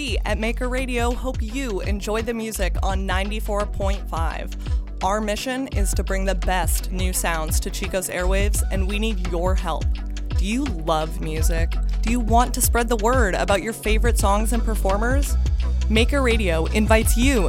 We at Maker Radio hope you enjoy the music on 94.5. Our mission is to bring the best new sounds to Chico's airwaves, and we need your help. Do you love music? Do you want to spread the word about your favorite songs and performers? Maker Radio invites you